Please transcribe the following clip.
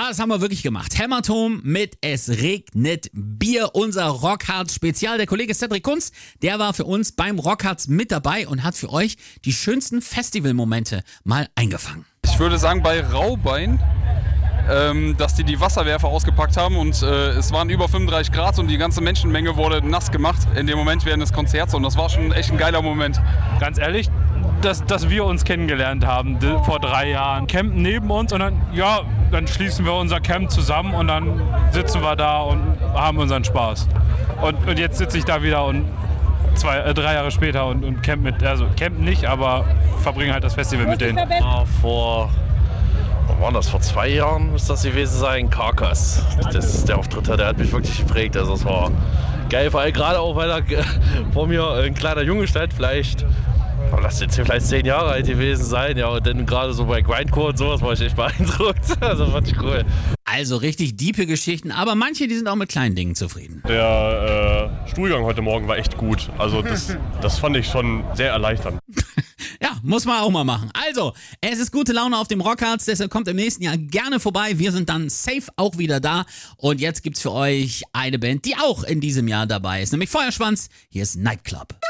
das haben wir wirklich gemacht. Hämatom mit Es regnet Bier, unser Rockharz-Spezial. Der Kollege Cedric Kunz, der war für uns beim Rockharz mit dabei und hat für euch die schönsten Festivalmomente mal eingefangen. Ich würde sagen, bei Raubein, dass die Wasserwerfer ausgepackt haben und es waren über 35 Grad und die ganze Menschenmenge wurde nass gemacht in dem Moment während des Konzerts und das war schon echt ein geiler Moment. Ganz ehrlich, dass wir uns kennengelernt haben vor 3 Jahren. Campen neben uns und dann schließen wir unser Camp zusammen und dann sitzen wir da und haben unseren Spaß. Und jetzt sitze ich da wieder und 3 Jahre später und campen nicht, aber verbringe halt das Festival mit denen. Wann war das? Vor 2 Jahren muss das gewesen sein. Carcass. Der Auftritt, der hat mich wirklich geprägt. Also es war geil, vor allem gerade auch, weil da vor mir ein kleiner Junge stand, vielleicht 10 Jahre alt gewesen sein. Ja, und dann gerade so bei Grindcore und sowas war ich echt beeindruckt. Also fand ich cool. Also richtig diepe Geschichten, aber manche, die sind auch mit kleinen Dingen zufrieden. Der Stuhlgang heute Morgen war echt gut. Also das fand ich schon sehr erleichternd. Ja, muss man auch mal machen. Also, es ist gute Laune auf dem Rockharz, deshalb kommt im nächsten Jahr gerne vorbei. Wir sind dann safe auch wieder da. Und jetzt gibt's für euch eine Band, die auch in diesem Jahr dabei ist, nämlich Feuerschwanz. Hier ist Nightclub.